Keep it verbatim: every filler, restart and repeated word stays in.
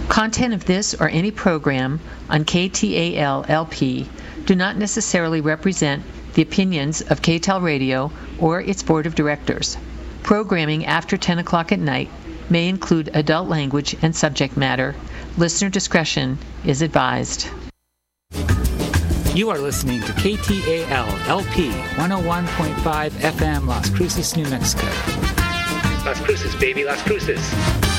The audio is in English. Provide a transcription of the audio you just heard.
Content of this or any program on K T A L L P do not necessarily represent the opinions of K T A L Radio or its board of directors. Programming after ten o'clock at night may include adult language and subject matter. Listener discretion is advised. You are listening to K T A L L P one oh one point five F M, Las Cruces, New Mexico. Las Cruces, baby, Las Cruces.